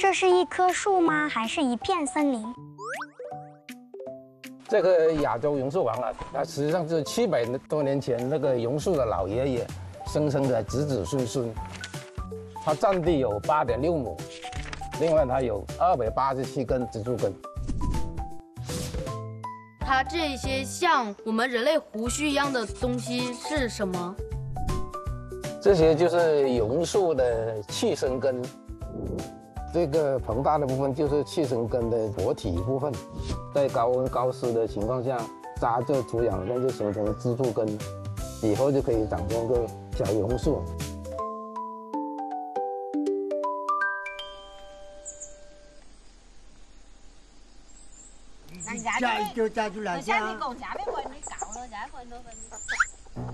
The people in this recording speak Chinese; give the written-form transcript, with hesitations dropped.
这是一棵树吗？还是一片森林？ 这个亚洲榕树王啊，它实际上是700多年前那个榕树的老爷爷生成的子子孙孙。它占地有8.6亩，另外它有287根植株根。 它这些像我们人类胡须一样的东西是什么？ 这些就是榕树的气生根。这个膨大的部分就是气生根的活体部分，在高温高湿的情况下，扎着土壤，那就形成支柱根，以后就可以长成个小榕树。 就扎住了，下面讲下面问你搞了，下面问到问你。